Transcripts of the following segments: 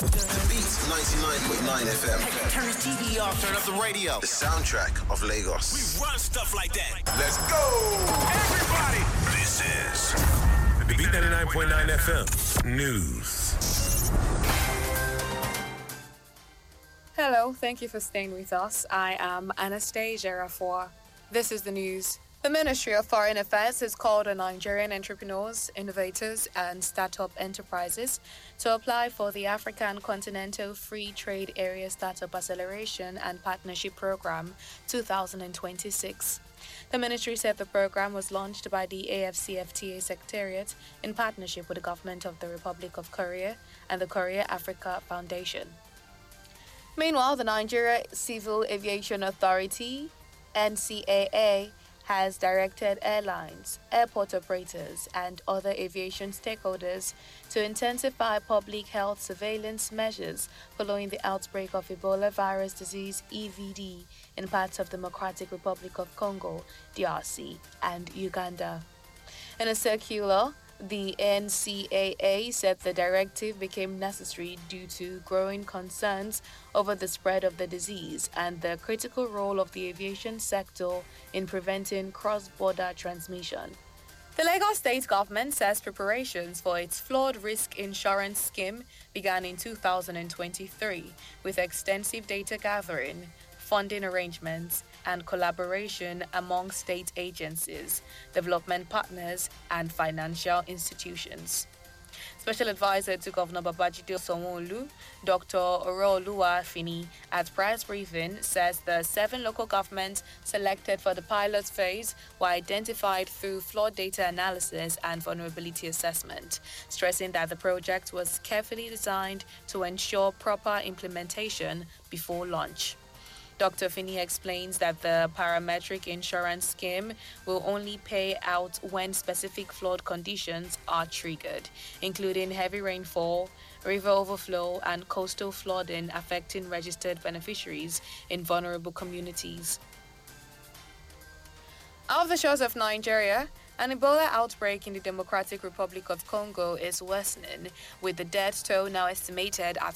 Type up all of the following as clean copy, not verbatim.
The Beat 99.9 FM. Hey, turn the TV off. Turn up the radio. The soundtrack of Lagos. We run stuff like that. Let's go! Everybody! This is the Beat 99.9 FM News. Hello, thank you for staying with us. I am Anastasia Rafour. This is the news. The Ministry of Foreign Affairs has called on Nigerian entrepreneurs, innovators, and startup enterprises to apply for the African Continental Free Trade Area Startup Acceleration and Partnership Program 2026. The ministry said the program was launched by the AFCFTA Secretariat in partnership with the government of the Republic of Korea and the Korea Africa Foundation. Meanwhile, the Nigeria Civil Aviation Authority, NCAA, has directed airlines, airport operators, and other aviation stakeholders to intensify public health surveillance measures following the outbreak of Ebola virus disease (EVD) in parts of the Democratic Republic of Congo, DRC, and Uganda. In a circular, the NCAA said the directive became necessary due to growing concerns over the spread of the disease and the critical role of the aviation sector in preventing cross-border transmission. The Lagos State government says preparations for its flood risk insurance scheme began in 2023 with extensive data gathering, funding arrangements, and collaboration among state agencies, development partners, and financial institutions. Special Advisor to Governor Babajide Sanwo-Olu, Dr. Orooluwa Fini, at press briefing says the 7 local governments selected for the pilot phase were identified through flood data analysis and vulnerability assessment, stressing that the project was carefully designed to ensure proper implementation before launch. Dr. Finney explains that the parametric insurance scheme will only pay out when specific flood conditions are triggered, including heavy rainfall, river overflow, and coastal flooding affecting registered beneficiaries in vulnerable communities. Off the shores of Nigeria, an Ebola outbreak in the Democratic Republic of Congo is worsening, with the death toll now estimated at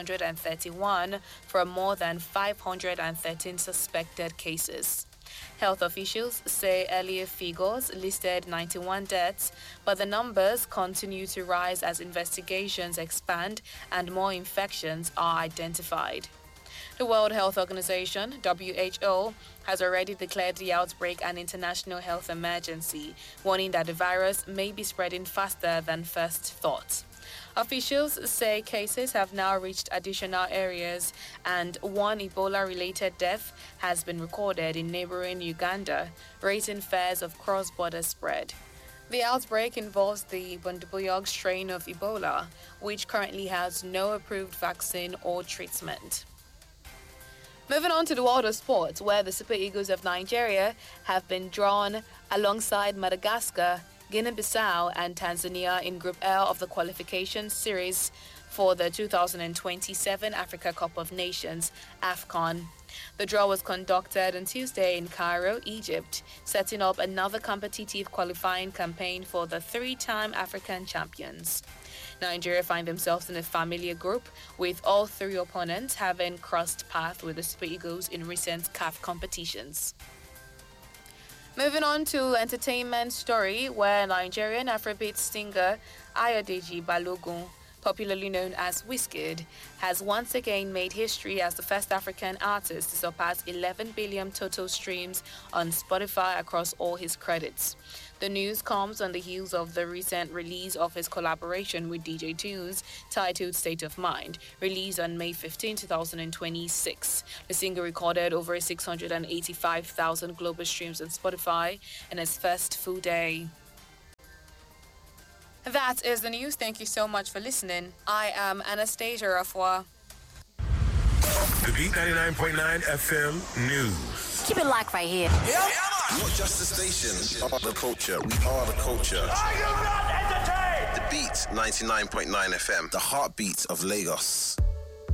131 from more than 513 suspected cases. Health officials say earlier figures listed 91 deaths, but the numbers continue to rise as investigations expand and more infections are identified. The World Health Organization, WHO, has already declared the outbreak an international health emergency, warning that the virus may be spreading faster than first thought. Officials say cases have now reached additional areas, and one Ebola-related death has been recorded in neighboring Uganda, raising fears of cross-border spread. The outbreak involves the Bundibugyo strain of Ebola, which currently has no approved vaccine or treatment. Moving on to the world of sports, where the Super Eagles of Nigeria have been drawn alongside Madagascar, Guinea-Bissau, and Tanzania in Group L of the qualification series for the 2027 Africa Cup of Nations, AFCON. The draw was conducted on Tuesday in Cairo, Egypt, setting up another competitive qualifying campaign for the 3-time African champions. Nigeria find themselves in a familiar group, with all 3 opponents having crossed paths with the Super Eagles in recent CAF competitions. Moving on to entertainment story, where Nigerian Afrobeat singer Ayodeji Balogun, popularly known as Wizkid, has once again made history as the first African artist to surpass 11 billion total streams on Spotify across all his credits. The news comes on the heels of the recent release of his collaboration with DJ Tunes, titled State of Mind, released on May 15, 2026. The singer recorded over 685,000 global streams on Spotify in its first full day. That is the news. Thank you so much for listening. I am Anastasia Rafour. The Beat 99.9 FM News. Keep it locked right here. Yeah. Not just the station, we are the culture. We are the culture. Are you not entertained? The Beat 99.9 FM, the heartbeat of Lagos.